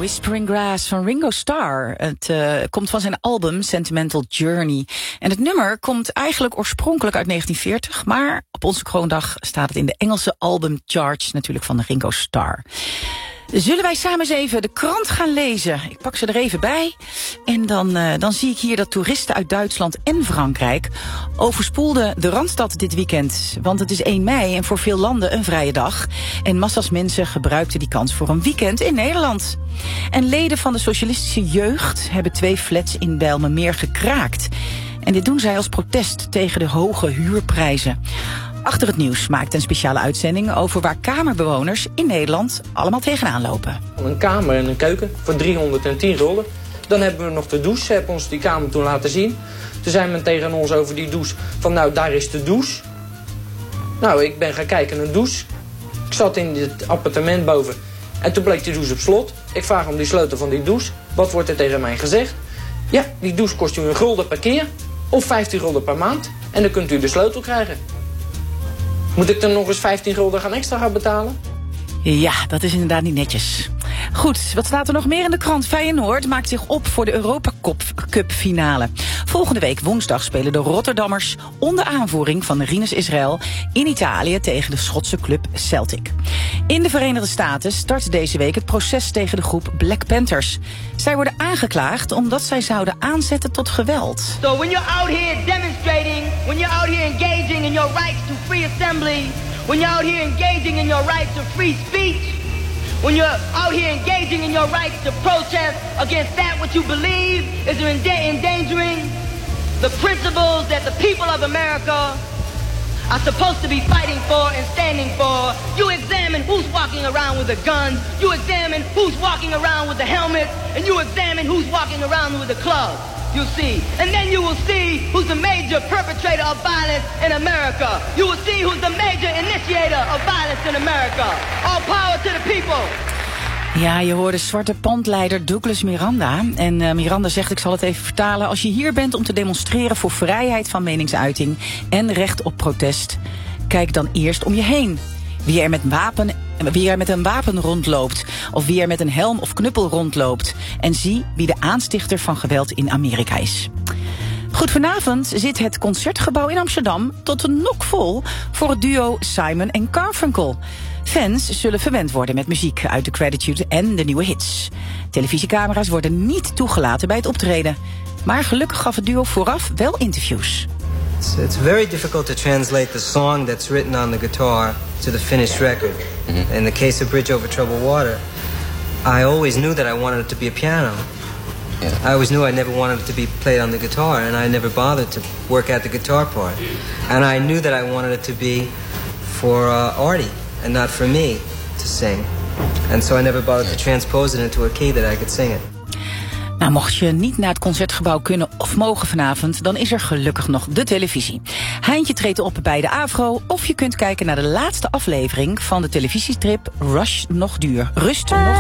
Whispering Grass van Ringo Starr. Het komt van zijn album Sentimental Journey. En het nummer komt eigenlijk oorspronkelijk uit 1940... maar op onze kroondag staat het in de Engelse albumcharts natuurlijk van Ringo Starr. Zullen wij samen eens even de krant gaan lezen? Ik pak ze er even bij. En dan zie ik hier dat toeristen uit Duitsland en Frankrijk overspoelden de Randstad dit weekend. Want het is 1 mei en voor veel landen een vrije dag. En massa's mensen gebruikten die kans voor een weekend in Nederland. En leden van de socialistische jeugd hebben 2 flats in Bijlmermeer gekraakt. En dit doen zij als protest tegen de hoge huurprijzen. Achter het nieuws maakt een speciale uitzending over waar kamerbewoners in Nederland allemaal tegenaan lopen. Een kamer en een keuken voor 310 gulden. Dan hebben we nog de douche. Ze hebben ons die kamer toen laten zien. Toen zei men tegen ons over die douche van nou, daar is de douche. Nou, ik ben gaan kijken naar een douche. Ik zat in het appartement boven. En toen bleek die douche op slot. Ik vraag om die sleutel van die douche. Wat wordt er tegen mij gezegd? Ja, die douche kost u €1 per keer. Of 15 gulden per maand. En dan kunt u de sleutel krijgen. Moet ik dan nog eens 15 gulden extra gaan betalen? Ja, dat is inderdaad niet netjes. Goed, wat staat er nog meer in de krant? Feyenoord maakt zich op voor de Europa Cup finale. Volgende week woensdag spelen de Rotterdammers onder aanvoering van Rinus Israël in Italië tegen de Schotse club Celtic. In de Verenigde Staten start deze week het proces tegen de groep Black Panthers. Zij worden aangeklaagd omdat zij zouden aanzetten tot geweld. So when you're out here demonstrating, when you're out here engaging in your rights to free assembly, when you're out here engaging in your rights to free speech, when you're out here engaging in your rights to protest against that what you believe is endangering the principles that the people of America are supposed to be fighting for and standing for. You examine who's walking around with a gun, you examine who's walking around with a helmet, and you examine who's walking around with a club. You'll see. And then you will see who's the major perpetrator of violence in America. You will see who's the major initiator of violence in America. All power to the people. Ja, je hoorde zwarte pandleider Douglas Miranda. En Miranda zegt, ik zal het even vertalen. Als je hier bent om te demonstreren voor vrijheid van meningsuiting en recht op protest, kijk dan eerst om je heen. Wie er met een wapen rondloopt, of wie er met een helm of knuppel rondloopt. En zie wie de aanstichter van geweld in Amerika is. Goed, vanavond zit het Concertgebouw in Amsterdam tot een nok vol voor het duo Simon en Garfunkel. Fans zullen verwend worden met muziek uit The Gratitude en de nieuwe hits. Televisiecamera's worden niet toegelaten bij het optreden. Maar gelukkig gaf het duo vooraf wel interviews. It's very difficult to translate the song that's written on the guitar to the finished record. In the case of Bridge Over Troubled Water, I always knew that I wanted it to be a piano. I always knew I never wanted it to be played on the guitar, and I never bothered to work out the guitar part. And I knew that I wanted it to be for Artie and not for me to sing. And so I never bothered to transpose it into a key that I could sing it. Nou, mocht je niet naar het Concertgebouw kunnen of mogen vanavond, dan is er gelukkig nog de televisie. Heintje treedt op bij de AVRO, of je kunt kijken naar de laatste aflevering van de televisiestrip Rust nog duur.